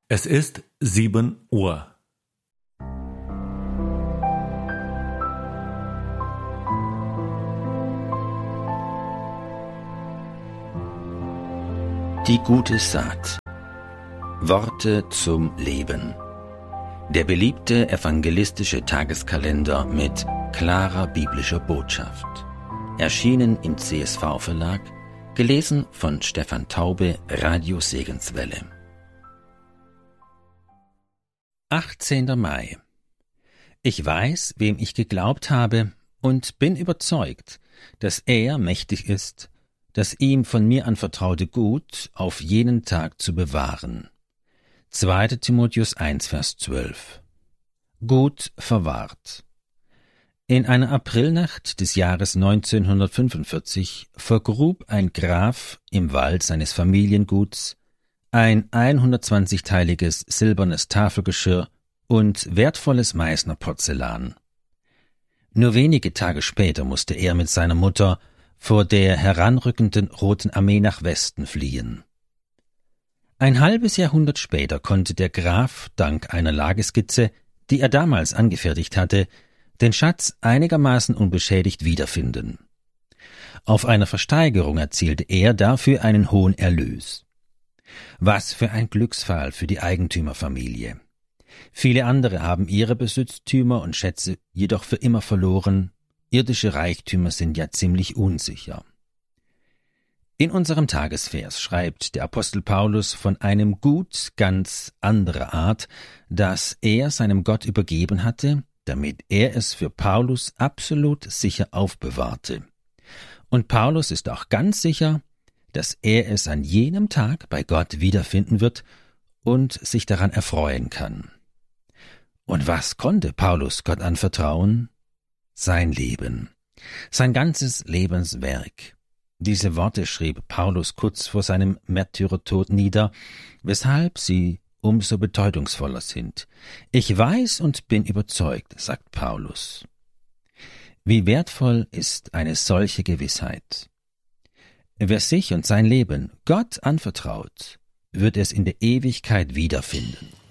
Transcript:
Es ist 7 Uhr. Die gute Saat. Worte zum Leben. Der beliebte evangelistische Tageskalender mit klarer biblischer Botschaft. Erschienen im CSV-Verlag, gelesen von Stefan Taube, Radio Segenswelle. 18. Mai. Ich weiß, wem ich geglaubt habe, und bin überzeugt, dass er mächtig ist, das ihm von mir anvertraute Gut auf jenen Tag zu bewahren. 2. Timotheus 1, Vers 12. Gut verwahrt. In einer Aprilnacht des Jahres 1945 vergrub ein Graf im Wald seines Familienguts ein 120-teiliges silbernes Tafelgeschirr und wertvolles Meißner Porzellan. Nur wenige Tage später musste er mit seiner Mutter vor der heranrückenden Roten Armee nach Westen fliehen. Ein halbes Jahrhundert später konnte der Graf dank einer Lageskizze, die er damals angefertigt hatte, den Schatz einigermaßen unbeschädigt wiederfinden. Auf einer Versteigerung erzielte er dafür einen hohen Erlös. Was für ein Glücksfall für die Eigentümerfamilie. Viele andere haben ihre Besitztümer und Schätze jedoch für immer verloren. Irdische Reichtümer sind ja ziemlich unsicher. In unserem Tagesvers schreibt der Apostel Paulus von einem Gut ganz anderer Art, das er seinem Gott übergeben hatte, damit er es für Paulus absolut sicher aufbewahrte. Und Paulus ist auch ganz sicher, dass er es an jenem Tag bei Gott wiederfinden wird und sich daran erfreuen kann. Und was konnte Paulus Gott anvertrauen? Sein Leben, sein ganzes Lebenswerk. Diese Worte schrieb Paulus kurz vor seinem Märtyrertod nieder, weshalb sie umso bedeutungsvoller sind. Ich weiß und bin überzeugt, sagt Paulus. Wie wertvoll ist eine solche Gewissheit. Wer sich und sein Leben Gott anvertraut, wird es in der Ewigkeit wiederfinden.